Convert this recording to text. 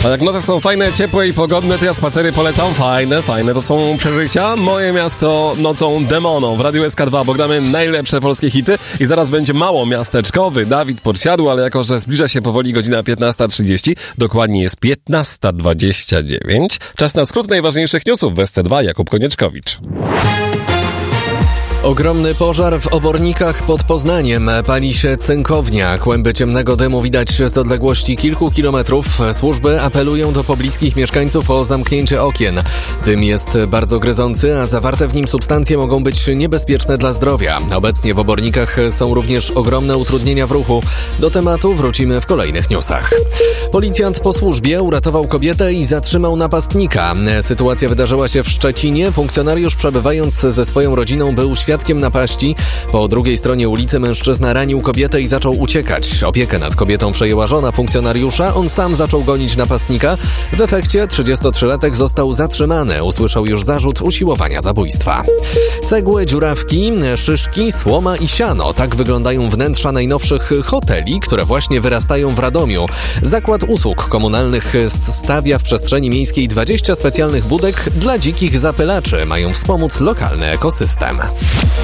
A jak noce są fajne, ciepłe i pogodne, to ja spacery polecam. Fajne to są przeżycia. Moje miasto nocą demoną. W Radiu SK2, bo gramy najlepsze polskie hity i zaraz będzie mało miasteczkowy Dawid Podsiadło, ale jako, że zbliża się powoli godzina 15:30, dokładnie jest 15:29. Czas na skrót najważniejszych newsów w SC2. Jakub Konieczkowicz. Ogromny pożar w Obornikach pod Poznaniem. Pali się cynkownia. Kłęby ciemnego dymu widać z odległości kilku kilometrów. Służby apelują do pobliskich mieszkańców o zamknięcie okien. Dym jest bardzo gryzący, a zawarte w nim substancje mogą być niebezpieczne dla zdrowia. Obecnie w Obornikach są również ogromne utrudnienia w ruchu. Do tematu wrócimy w kolejnych newsach. Policjant po służbie uratował kobietę i zatrzymał napastnika. Sytuacja wydarzyła się w Szczecinie. Funkcjonariusz, przebywając ze swoją rodziną, był świadkiem napaści. Po drugiej stronie ulicy mężczyzna ranił kobietę i zaczął uciekać. Opiekę nad kobietą przejęła żona funkcjonariusza. On sam zaczął gonić napastnika. W efekcie 33-latek został zatrzymany. Usłyszał już zarzut usiłowania zabójstwa. Cegły, dziurawki, szyszki, słoma i siano. Tak wyglądają wnętrza najnowszych hoteli, które właśnie wyrastają w Radomiu. Zakład Usług Komunalnych stawia w przestrzeni miejskiej 20 specjalnych budek dla dzikich zapylaczy. Mają wspomóc lokalny ekosystem.